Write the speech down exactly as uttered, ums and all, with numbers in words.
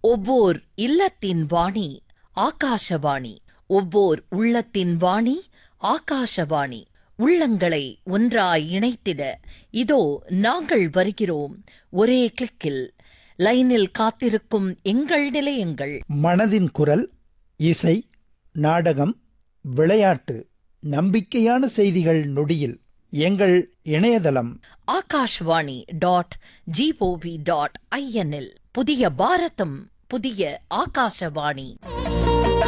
ஒவ்வோர் இல்லத்தின் வாணி ஆகாசவாணி, ஒவ்வோர் உள்ளத்தின் வாணி ஆகாசவாணி. உள்ளங்களை ஒன்றாய் இணைத்திட இதோ நாங்கள் வருகிறோம் ஒரே கிளிக்கில். லைனில் காத்திருக்கும் எங்கள் நிலையங்கள்: மனதின் குரல், இசை, நாடகம், விளையாட்டு, நம்பிக்கையான செய்திகள் நொடியில். எங்கள் இணையதளம் ஆகாஷ்வாணி டாட் ஜிஓவி டாட் ஐஎன்இல். புதிய பாரதம், புதிய ஆகாசவாணி.